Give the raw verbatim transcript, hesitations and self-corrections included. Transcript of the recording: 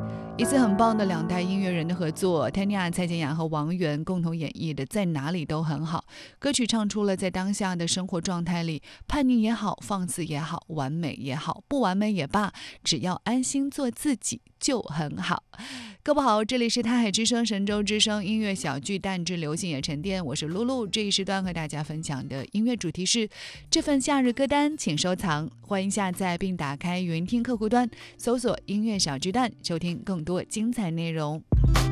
一次很棒的两代音乐人的合作 Tanya 蔡健雅和王源共同演绎的在哪里都很好。歌曲唱出了在当下的生活状态里，叛逆也好，放肆也好，完美也好，不完美也罢，只要安心做自己就很好。各位好，这里是泰海之声神州之声音乐小巨蛋之流行也沉淀，我是露露。这一时段和大家分享的音乐主题是这份夏日歌单，请收藏，欢迎下载并打开云听客户端，搜索音乐小巨蛋，收听更多精彩内容。